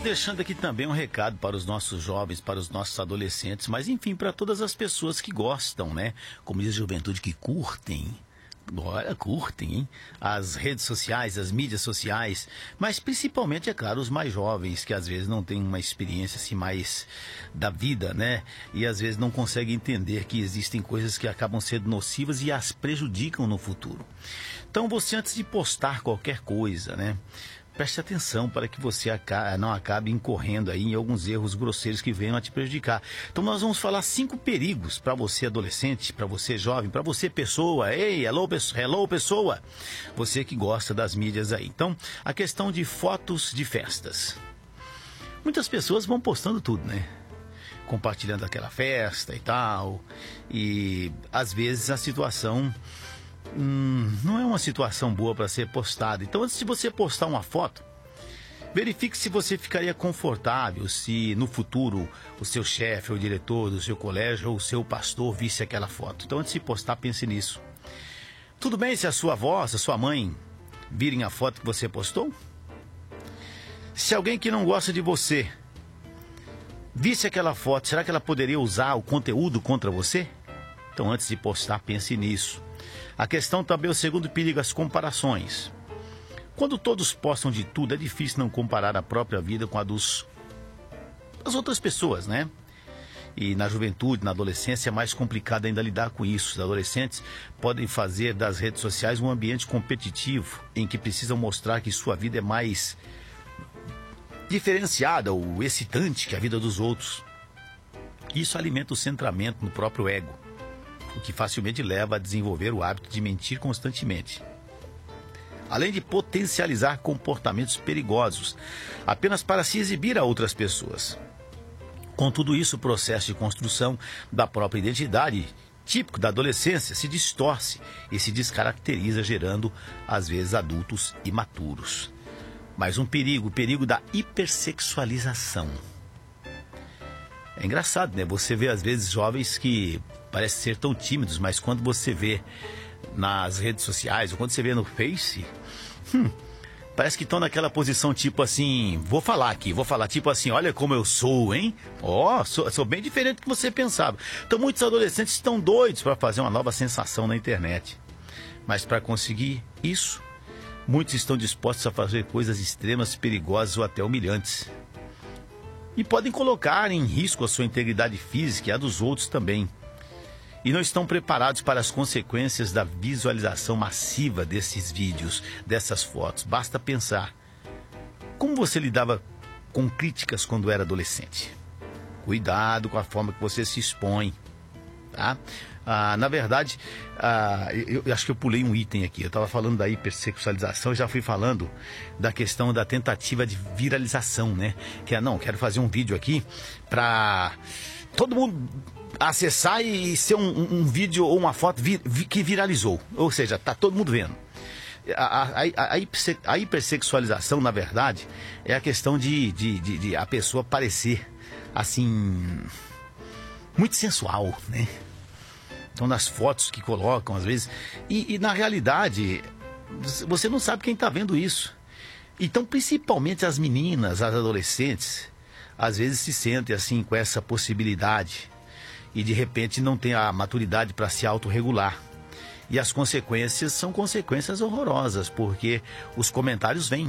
Deixando aqui também um recado para os nossos jovens, para os nossos adolescentes, mas enfim, para todas as pessoas que gostam, né? Como diz a juventude, que curtem. Agora curtem, hein? As redes sociais, as mídias sociais, mas principalmente, é claro, os mais jovens, que às vezes não têm uma experiência assim mais da vida, né? E às vezes não conseguem entender que existem coisas que acabam sendo nocivas e as prejudicam no futuro. Então você, antes de postar qualquer coisa, né? Preste atenção para que você não acabe incorrendo aí em alguns erros grosseiros que venham a te prejudicar. Então nós vamos falar 5 perigos para você adolescente, para você jovem, para você pessoa. Ei, hello pessoa! Você que gosta das mídias aí. Então, a questão de fotos de festas. Muitas pessoas vão postando tudo, né? Compartilhando aquela festa e tal. E às vezes a situação não é uma situação boa para ser postada. Então, antes de você postar uma foto, verifique se você ficaria confortável se no futuro o seu chefe, ou o diretor do seu colégio ou o seu pastor visse aquela foto. Então, antes de postar, pense nisso. Tudo bem se a sua avó, se a sua mãe virem a foto que você postou? Se alguém que não gosta de você visse aquela foto, será que ela poderia usar o conteúdo contra você? Então, antes de postar, pense nisso. A questão também, o segundo perigo, as comparações. Quando todos postam de tudo, é difícil não comparar a própria vida com a das outras pessoas, né? E na juventude, na adolescência, é mais complicado ainda lidar com isso. Os adolescentes podem fazer das redes sociais um ambiente competitivo, em que precisam mostrar que sua vida é mais diferenciada ou excitante que a vida dos outros. Isso alimenta o centramento no próprio ego, o que facilmente leva a desenvolver o hábito de mentir constantemente. Além de potencializar comportamentos perigosos, apenas para se exibir a outras pessoas. Com tudo isso, o processo de construção da própria identidade, típico da adolescência, se distorce e se descaracteriza, gerando, às vezes, adultos imaturos. Mais um perigo, o perigo da hipersexualização. É engraçado, né? Você vê, às vezes, jovens que parecem ser tão tímidos, mas quando você vê nas redes sociais, ou quando você vê no Face, parece que estão naquela posição tipo assim, vou falar tipo assim, olha como eu sou, hein? Sou bem diferente do que você pensava. Então muitos adolescentes estão doidos para fazer uma nova sensação na internet. Mas para conseguir isso, muitos estão dispostos a fazer coisas extremas, perigosas ou até humilhantes. E podem colocar em risco a sua integridade física e a dos outros também. E não estão preparados para as consequências da visualização massiva desses vídeos, dessas fotos. Basta pensar. Como você lidava com críticas quando era adolescente? Cuidado com a forma que você se expõe, tá? Na verdade, eu acho que eu pulei um item aqui. Eu estava falando da hipersexualização e já fui falando da questão da tentativa de viralização, né? Que é, não, quero fazer um vídeo aqui para todo mundo acessar e ser um vídeo ou uma foto que viralizou. Ou seja, tá todo mundo vendo. A hipersexualização, na verdade, é a questão de a pessoa parecer, assim, muito sensual, né? Então, nas fotos que colocam, às vezes... E na realidade, você não sabe quem está vendo isso. Então, principalmente as meninas, as adolescentes, às vezes se sentem assim com essa possibilidade e, de repente, não tem a maturidade para se autorregular. E as consequências são consequências horrorosas, porque os comentários vêm.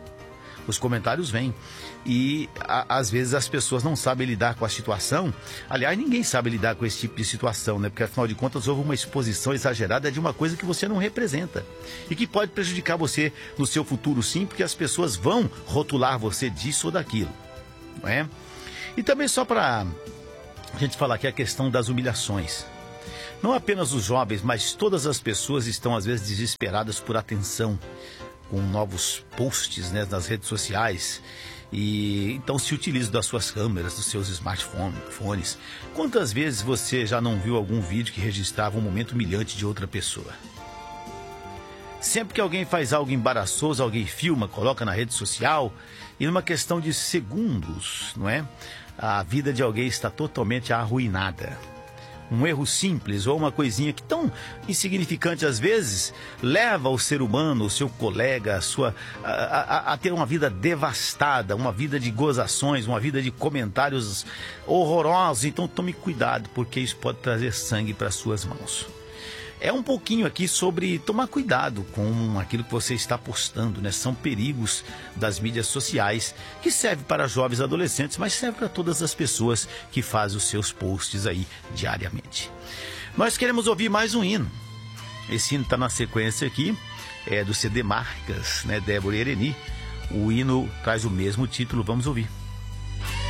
E às vezes as pessoas não sabem lidar com a situação. Aliás, ninguém sabe lidar com esse tipo de situação, né? Porque afinal de contas houve uma exposição exagerada de uma coisa que você não representa e que pode prejudicar você no seu futuro, sim, porque as pessoas vão rotular você disso ou daquilo, não é? E também, só para a gente falar aqui, a questão das humilhações. Não apenas os jovens, mas todas as pessoas estão às vezes desesperadas por atenção, com novos posts, né, nas redes sociais, e então se utilizam das suas câmeras, dos seus smartphones. Quantas vezes você já não viu algum vídeo que registrava um momento humilhante de outra pessoa? Sempre que alguém faz algo embaraçoso, alguém filma, coloca na rede social, e numa questão de segundos, não é? A vida de alguém está totalmente arruinada. Um erro simples ou uma coisinha que tão insignificante às vezes leva o ser humano, o seu colega, a ter uma vida devastada, uma vida de gozações, uma vida de comentários horrorosos. Então tome cuidado, porque isso pode trazer sangue para suas mãos. É um pouquinho aqui sobre tomar cuidado com aquilo que você está postando, né? São perigos das mídias sociais, que serve para jovens e adolescentes, mas serve para todas as pessoas que fazem os seus posts aí diariamente. Nós queremos ouvir mais um hino. Esse hino está na sequência aqui, é do CD Marcas, né? Débora e Ereni. O hino traz o mesmo título, vamos ouvir.